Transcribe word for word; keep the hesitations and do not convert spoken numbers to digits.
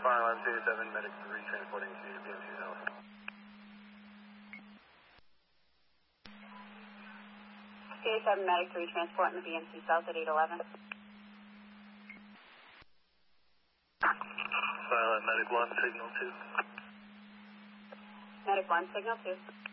Fire Alarm two seven, Medic three transporting to B M C South. C A seven, Medic three transporting the B M C South at eight eleven. Fire Alarm Medic one, signal two. Medic one, signal two.